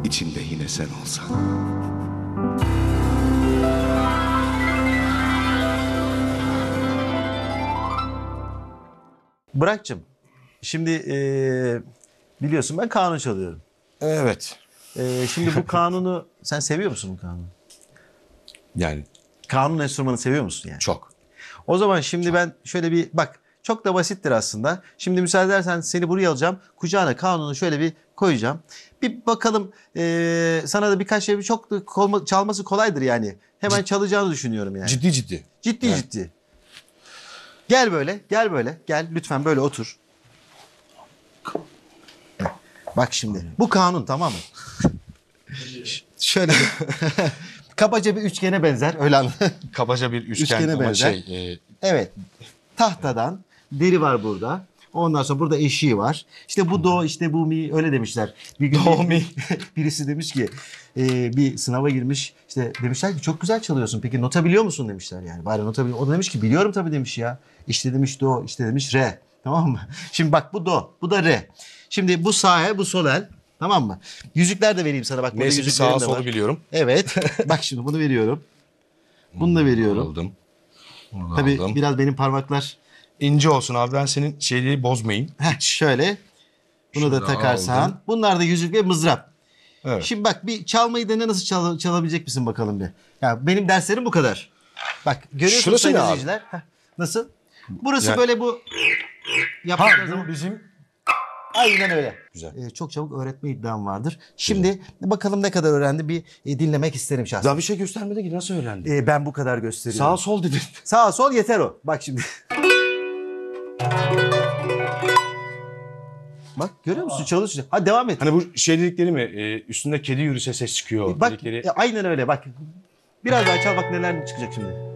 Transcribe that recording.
içinde yine sen olsan. Burak'cığım, şimdi biliyorsun ben kanun çalıyorum. Evet. Şimdi bu kanunu sen seviyor musun bu kanunu? Yani Kanun enstrümanı seviyor musun yani? çok. O zaman şimdi ben şöyle bir bak, çok da basittir aslında. Şimdi müsaade edersen seni buraya alacağım. Kucağına kanunu şöyle bir koyacağım. Bir bakalım, sana da birkaç şey, çok da çalması kolaydır yani. Hemen çalacağını düşünüyorum yani. Ciddi ciddi. Ciddi Yani. ciddi. Gel böyle, gel böyle. Gel lütfen böyle otur. Bak şimdi. Bu kanun, tamam mı? Şöyle bir kabaca bir üçgene benzer. Öyle anla. Kabaca bir üçgen Üçgene ama benzer. Evet. Tahtadan deri var burada. Ondan sonra burada eşiği var. İşte bu do, işte bu mi, öyle demişler. Bir gün Do, mi. birisi demiş ki bir sınava girmiş. İşte demişler ki çok güzel çalıyorsun. Peki nota biliyor musun demişler yani. Bari nota biliyor. O da demiş ki biliyorum tabii demiş ya. İşte demiş do, işte demiş re. Tamam mı? Şimdi bak bu do, bu da re. Şimdi bu sağ el, bu sol el. Tamam mı? Yüzükler de vereyim sana. Bak burada Neyse ki yüzüklerim sağa de solu var. biliyorum. Evet. Bak şimdi bunu veriyorum. Bunu da veriyorum. Aldım. Bunu da Tabii aldım. biraz benim parmaklar İnce olsun abi, ben senin şeyleri bozmayayım. şöyle. Bunu Şunu da da takarsan. aldım. Bunlar da yüzük ve mızrap. Evet. Şimdi bak bir çalmayı dene, nasıl çalabilecek misin bakalım bir. Ya benim derslerim bu kadar. Bak görüyorsunuz Şurası sayın ne abi? izleyiciler. Heh, nasıl? Burası Yani- böyle bu yaptıkları zaman. bizim... Aynen öyle. Güzel. Çok çabuk öğretme iddiam vardır. Şimdi bakalım ne kadar öğrendi, bir dinlemek isterim şahsen. Daha bir şey göstermedi ki, nasıl öğrendin? Ben bu kadar gösteriyorum. Sağ sol dedin. Sağ sol yeter o. Bak şimdi. Bak görüyor musun? Çalışıyor. Hadi devam et. Hani bu şey dedikleri mi? Üstünde kedi yürüse ses çıkıyor. Bak dedikleri... aynen öyle bak. Biraz daha çal, bak neler çıkacak şimdi.